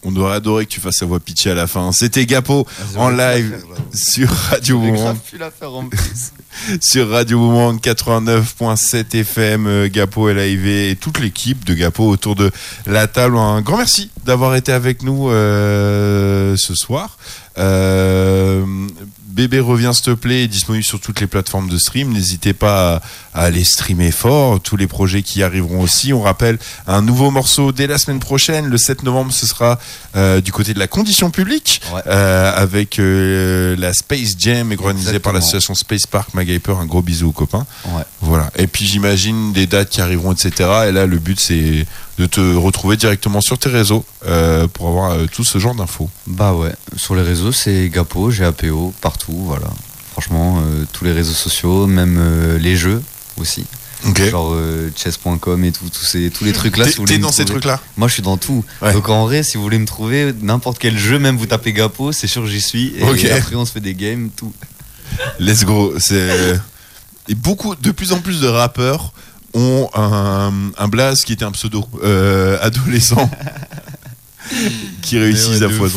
On aurait adoré que tu fasses sa voix pitchée à la fin. C'était Gapo en live sur Radio Boomerang. Sur Radio Boomerang 89.7 FM, Gapo LIV et toute l'équipe de Gapo autour de la table. Un grand merci d'avoir été avec nous ce soir. Bébé revient s'il te plaît est disponible sur toutes les plateformes de stream. N'hésitez pas à aller streamer fort. Tous les projets qui arriveront aussi. On rappelle un nouveau morceau dès la semaine prochaine. Le 7 novembre, ce sera du côté de la condition publique avec la Space Jam organisée par l'association Space Park MacGyver. Un gros bisou aux copains. Ouais. Voilà. Et puis j'imagine des dates qui arriveront, etc. Et là, le but c'est de te retrouver directement sur tes réseaux pour avoir tout ce genre d'infos. Bah ouais, sur les réseaux c'est Gapo, GAPO, partout, voilà. Franchement, tous les réseaux sociaux, même les jeux aussi. Okay. Genre chess.com et tous les trucs là. T'es dans ces trucs là? Moi je suis dans tout. Ouais. Donc en vrai, si vous voulez me trouver, n'importe quel jeu, même vous tapez Gapo, c'est sûr que j'y suis. Et après on se fait des games, tout. Let's go. Et de plus en plus de rappeurs ont un blaze qui était un pseudo adolescent qui réussissent à foison.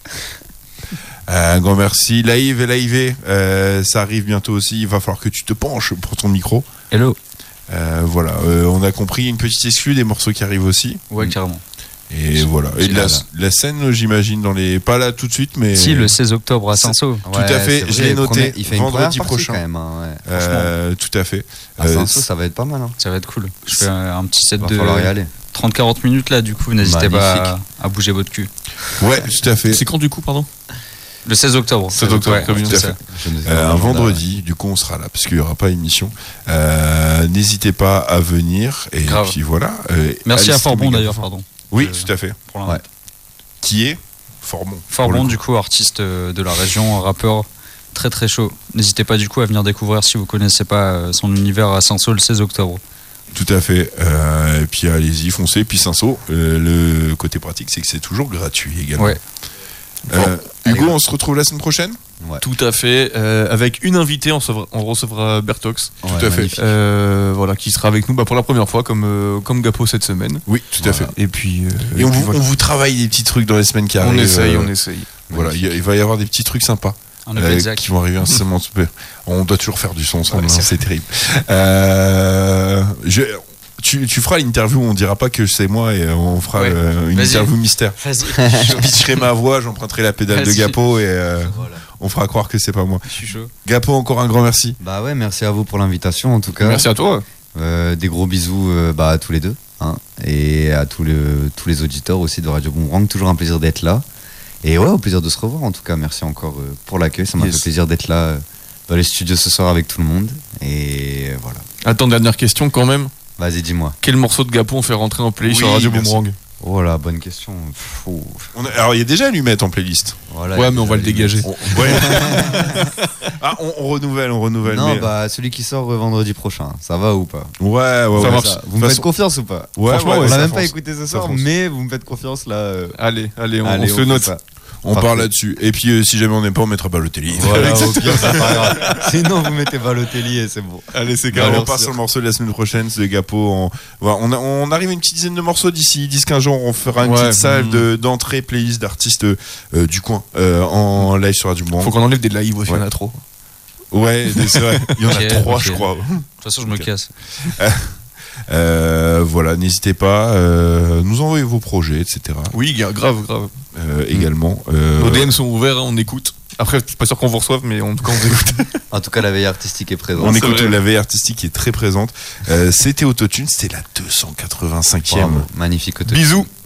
Un grand merci. Live et Live, ça arrive bientôt aussi. Il va falloir que tu te penches pour ton micro. Hello. Voilà, on a compris une petite exclue des morceaux qui arrivent aussi. Ouais, carrément. Et voilà. Et la scène, j'imagine, pas là tout de suite, mais. Si, le 16 octobre à Saint-Saul. Tout à fait, je l'ai noté. Il fait vendredi prochain. Quand même, hein, tout à fait. À Saint-Saul, ça va être pas mal. Hein. Ça va être cool. Je fais un petit set de. Il va falloir y aller. 30-40 minutes là, du coup, n'hésitez pas à bouger votre cul. Ouais, tout à fait. C'est quand du coup, pardon? Le 16 octobre. 16 octobre, ouais, tout à fait. Un vendredi, du coup, on sera là parce qu'il n'y aura pas émission. N'hésitez pas à venir. Et grave. Puis voilà. Merci à Forbon d'ailleurs, pardon. Oui, tout à fait. Ouais. Qui est Forbon. Forbon, du coup, artiste de la région, rappeur très très chaud. N'hésitez pas du coup à venir découvrir si vous connaissez pas son univers à Saint-Saul le 16 octobre. Tout à fait. Et puis allez-y, foncez. Et puis Saint-Saul, le côté pratique, c'est que c'est toujours gratuit également. Ouais. Hugo, on se retrouve la semaine prochaine? Ouais. Tout à fait. Avec une invitée, on recevra Bertox. Tout à fait. Voilà, qui sera avec nous pour la première fois, comme Gapo cette semaine. Oui, tout à fait. Et puis. On vous travaille des petits trucs dans les semaines qui arrivent. On essaye. Voilà, il va y avoir des petits trucs sympas. Qui vont arriver incessamment. On doit toujours faire du son ensemble, c'est terrible. Tu feras l'interview, on dira pas que c'est moi et on fera une interview mystère. Je pitcherai ma voix, j'emprunterai la pédale de Gapo et on fera croire que c'est pas moi. Je suis chaud. Gapo, encore un grand merci. Bah ouais, merci à vous pour l'invitation en tout cas. Merci à toi. Des gros bisous à tous les deux et à tous les auditeurs aussi de Radio Boomerang. Toujours un plaisir d'être là. Et ouais, au plaisir de se revoir en tout cas. Merci encore pour l'accueil. Ça m'a fait plaisir d'être là dans les studios ce soir avec tout le monde. Et voilà. Attends, dernière question quand même. Vas-y, dis-moi. Quel morceau de Gapo on fait rentrer en playlist sur Radio Boomerang? Oh là, bonne question. Alors il y a déjà Allumette en playlist. Voilà, ouais, mais on va le dégager. On renouvelle. Non, celui qui sort vendredi prochain, ça va ou pas? Ouais. Ça marche. Vous me faites confiance ou pas? Ouais, franchement, on l'a même pas écouté ce soir, mais vous me faites confiance là. Allez, on se note. On part là-dessus. Et puis, si jamais on n'aime pas, on mettra Balotelli. Voilà, c'est pas grave. Sinon, vous mettez Balotelli et c'est bon. Allez, c'est carré. On part sur le morceau de la semaine prochaine. C'est Gapo. On arrive à une petite dizaine de morceaux d'ici 10-15 jours. On fera une petite salle d'entrée playlist d'artistes du coin en live sur Radio Boomerang. Faut qu'on enlève des lives aussi, il y en a trop. Ouais, c'est vrai. Il y en a 3, je crois. De toute façon, je me casse. Voilà, n'hésitez pas, nous envoyer vos projets, etc. Oui, grave. Également. Nos DM sont ouverts, on écoute. Après, je suis pas sûr qu'on vous reçoive, mais en tout cas, on écoute. En tout cas, la veille artistique est présente. On écoute la veille artistique qui est très présente. C'était Autotune, c'était la 285e. Bravo, magnifique Autotune. Bisous.